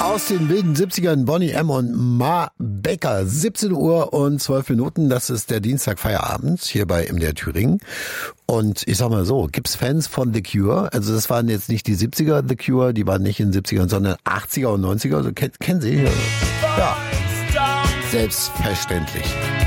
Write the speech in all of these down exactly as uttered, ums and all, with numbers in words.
Aus den wilden siebzigern Boney M. und Ma Becker. siebzehn Uhr und zwölf Minuten. Das ist der Dienstag Feierabend hier bei M D R Thüringen. Und ich sag mal so, gibt's Fans von The Cure? Also das waren jetzt nicht die siebziger The Cure, die waren nicht in den siebzigern, sondern achtziger und neunziger. Also, kennen, kennen Sie? Ja. Selbstverständlich.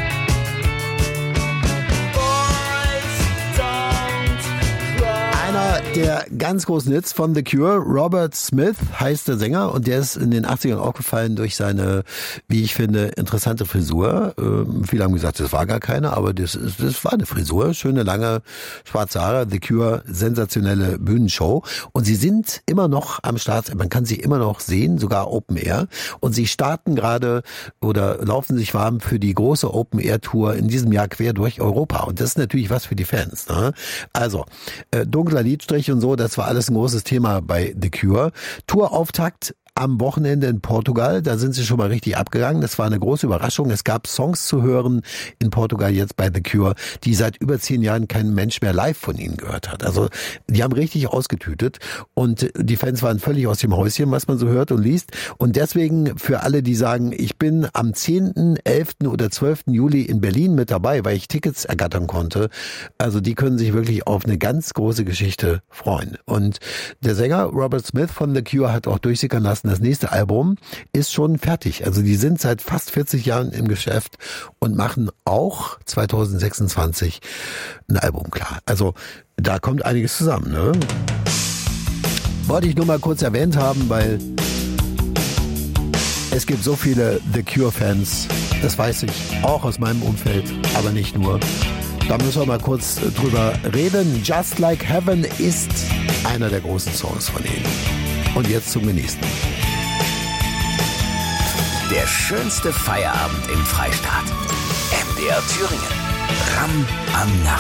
Einer der ganz großen Hits von The Cure, Robert Smith heißt der Sänger, und der ist in den achtzigern aufgefallen durch seine, wie ich finde, interessante Frisur. Ähm, viele haben gesagt, das war gar keine, aber das, das war eine Frisur, schöne lange schwarze Haare. The Cure, sensationelle Bühnenshow, und sie sind immer noch am Start, man kann sie immer noch sehen, sogar Open Air, und sie starten gerade oder laufen sich warm für die große Open Air Tour in diesem Jahr quer durch Europa, und das ist natürlich was für die Fans, ne? Also, äh, dunkler Lidstrich und so, das war alles ein großes Thema bei The Cure. Tourauftakt am Wochenende in Portugal, da sind sie schon mal richtig abgegangen. Das war eine große Überraschung. Es gab Songs zu hören in Portugal jetzt bei The Cure, die seit über zehn Jahren kein Mensch mehr live von ihnen gehört hat. Also die haben richtig ausgetütet, und die Fans waren völlig aus dem Häuschen, was man so hört und liest. Und deswegen für alle, die sagen, ich bin am zehnten, elften oder zwölften Juli in Berlin mit dabei, weil ich Tickets ergattern konnte, also die können sich wirklich auf eine ganz große Geschichte freuen. Und der Sänger Robert Smith von The Cure hat auch durchsickern lassen, das nächste Album ist schon fertig. Also die sind seit fast vierzig Jahren im Geschäft und machen auch zwanzig sechsundzwanzig ein Album klar. Also da kommt einiges zusammen, ne? Wollte ich nur mal kurz erwähnt haben, weil es gibt so viele The Cure-Fans, das weiß ich, auch aus meinem Umfeld, aber nicht nur. Da müssen wir mal kurz drüber reden. Just Like Heaven ist einer der großen Songs von ihnen. Und jetzt zum Genießen. Der schönste Feierabend im Freistaat. M D R Thüringen. Ram am Nachmittag.